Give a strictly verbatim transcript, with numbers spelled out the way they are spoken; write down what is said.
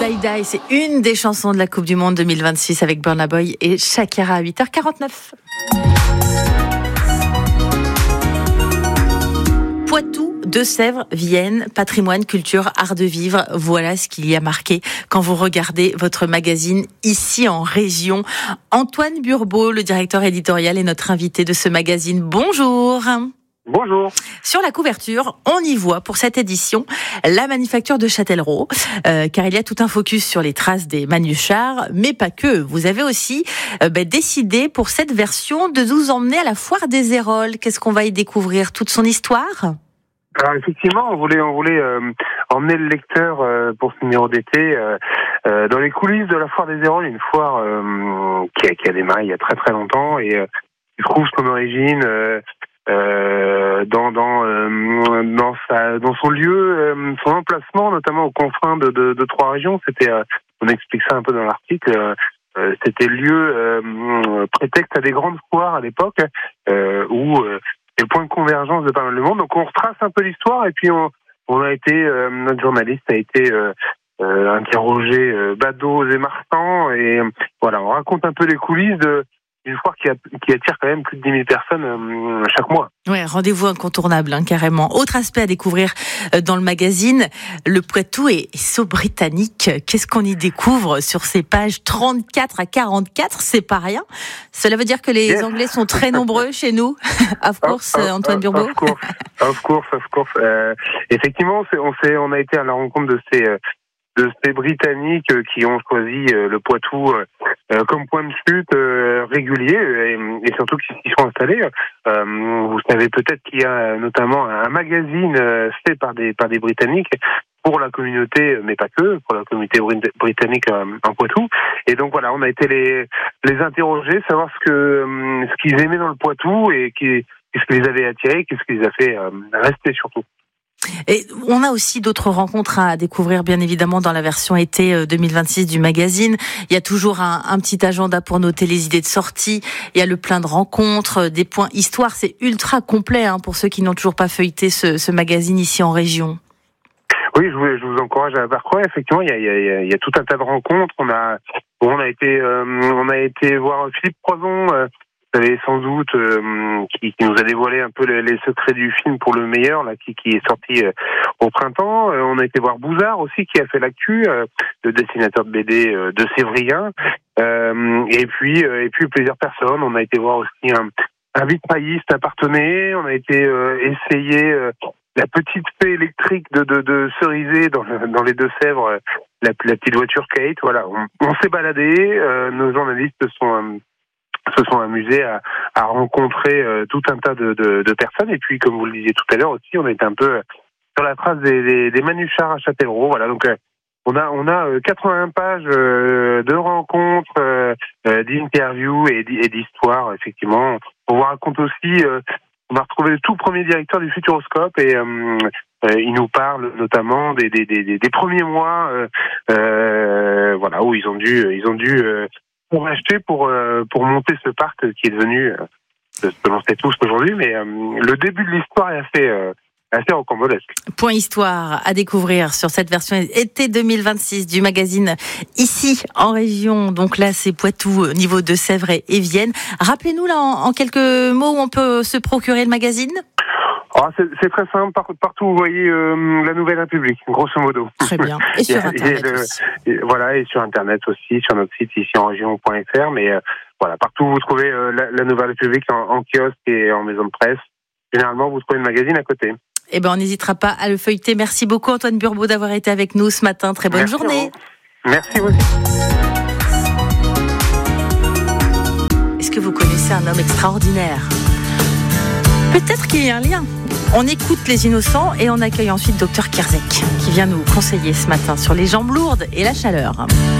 Die Die, c'est une des chansons de la Coupe du Monde deux mille vingt-six avec Burna Boy et Shakira à huit heures quarante-neuf. Poitou, Deux-Sèvres, Vienne, patrimoine, culture, art de vivre, voilà ce qu'il y a marqué quand vous regardez votre magazine ici en région. Antoine Burbeau, le directeur éditorial, est notre invité de ce magazine. Bonjour. Bonjour. Sur la couverture, on y voit pour cette édition la manufacture de Châtellerault, euh, car il y a tout un focus sur les traces des Manuchards, mais pas que. Vous avez aussi euh, bah, décidé pour cette version de nous emmener à la foire des Héroles. Qu'est-ce qu'on va y découvrir? Toute son histoire? Alors effectivement, on voulait on voulait euh, emmener le lecteur euh, pour ce numéro d'été euh, euh, dans les coulisses de la foire des Héroles, une foire euh, qui, a, qui a démarré il y a très très longtemps et euh, qui trouve son origine euh, euh, dans dans euh, dans sa dans son lieu, euh, son emplacement, notamment aux confins de de, de trois régions. C'était euh, on explique ça un peu dans l'article. Euh, euh, c'était le lieu euh, prétexte à des grandes foires à l'époque euh, où euh, et le point de convergence de pas mal de monde. Donc on retrace un peu l'histoire et puis on, on a été, euh, notre journaliste a été euh, euh, interrogé euh, Bados et Marsan et euh, voilà, on raconte un peu les coulisses de d'une foire qui, a, qui attire quand même plus de dix mille personnes euh, chaque mois. Ouais, rendez-vous incontournable, hein, carrément. Autre aspect à découvrir euh, dans le magazine, le Poitou est saut-britannique. Qu'est-ce qu'on y découvre sur ces pages trente-quatre à quarante-quatre? C'est pas rien. Cela veut dire que les yes. Anglais sont très nombreux chez nous. Of course, of, Antoine Burbeau. Of course, of course, of course. Euh, effectivement, c'est, on, s'est, on a été à la rencontre de ces... Euh, de ces Britanniques qui ont choisi le Poitou comme point de chute régulier et, et surtout qui s'y sont installés. Vous savez peut-être qu'il y a notamment un magazine fait par des par des Britanniques pour la communauté, mais pas que, pour la communauté britannique en Poitou. Et donc voilà, on a été les les interroger, savoir ce que ce qu'ils aimaient dans le Poitou et qui, qu'est-ce qui les avait attirés, qu'est-ce qui les a fait rester surtout. Et on a aussi d'autres rencontres à découvrir, bien évidemment, dans la version été deux mille vingt-six du magazine. Il y a toujours un, un petit agenda pour noter les idées de sortie. Il y a le plein de rencontres, des points histoire. C'est ultra complet hein, pour ceux qui n'ont toujours pas feuilleté ce, ce magazine ici en région. Oui, je vous, je vous encourage à parcourir. Effectivement, il y a, il y a, il y a tout un tas de rencontres. On a, on a été, euh, on a été voir Philippe Croison. Euh, Vous savez sans doute euh, qui, qui nous a dévoilé un peu les, les secrets du film pour le meilleur là qui, qui est sorti euh, au printemps. Euh, on a été voir Bouzard aussi qui a fait l'actu, euh, le dessinateur de B D euh, de Sévrien. Euh, et puis euh, et puis plusieurs personnes. On a été voir aussi un, un vitrailliste à Parthenay. On a été euh, essayer euh, la petite fée électrique de de, de Cerisay dans dans les Deux-Sèvres, euh, la, la petite voiture Kate. Voilà, on, on s'est baladé. Euh, nos journalistes sont euh, se sont amusés à, à rencontrer euh, tout un tas de, de, de personnes. Et puis, comme vous le disiez tout à l'heure aussi, on est un peu sur la trace des, des, des Manuchards à Châtellerault. Voilà, donc euh, on a on a euh, quatre-vingts pages euh, de rencontres, euh, euh, d'interviews et, et d'histoires. Effectivement, on vous raconte aussi. Euh, on va retrouver le tout premier directeur du Futuroscope et euh, euh, il nous parle notamment des des des, des premiers mois, euh, euh, voilà, où ils ont dû ils ont dû euh, pour acheter pour euh, pour monter ce parc qui est devenu euh, ce que l'on sait tous aujourd'hui, mais euh, le début de l'histoire est assez euh, assez rocambolesque. Point histoire à découvrir sur cette version été deux mille vingt-six du magazine ici en région. Donc là c'est Poitou, niveau de Sèvres et Vienne. Rappelez-nous là en, en quelques mots où on peut se procurer le magazine. Oh, c'est, c'est très simple, partout vous voyez euh, la Nouvelle République, grosso modo. Très bien, et sur Internet et, et, aussi. Et, voilà, et sur Internet aussi, sur notre site ici en région point f r, mais euh, voilà, partout vous trouvez euh, la, la Nouvelle République en, en kiosque et en maison de presse. Généralement, vous trouvez le magazine à côté. Eh ben, on n'hésitera pas à le feuilleter. Merci beaucoup Antoine Burbeau d'avoir été avec nous ce matin. Très bonne Merci journée. Merci vous aussi. Est-ce que vous connaissez un homme extraordinaire ? Peut-être qu'il y a un lien. On écoute les innocents et on accueille ensuite Docteur Kierzek qui vient nous conseiller ce matin sur les jambes lourdes et la chaleur.